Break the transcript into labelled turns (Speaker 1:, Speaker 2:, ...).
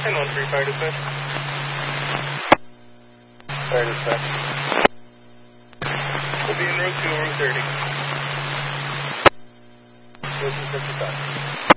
Speaker 1: 10-1-3, fire dispatch. Fire dispatch. We'll be en route to Route 30. Route 55.